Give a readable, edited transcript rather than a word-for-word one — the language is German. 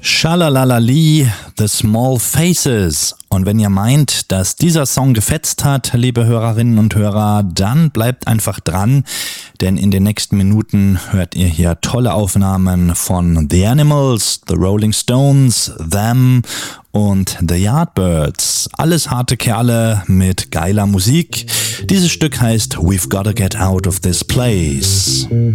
Schalalalali, The Small Faces. Und wenn ihr meint, dass dieser Song gefetzt hat, liebe Hörerinnen und Hörer, dann bleibt einfach dran, denn in den nächsten Minuten hört ihr hier tolle Aufnahmen von The Animals, The Rolling Stones, Them und The Yardbirds. Alles harte Kerle mit geiler Musik. Dieses Stück heißt We've Gotta Get Out of This Place.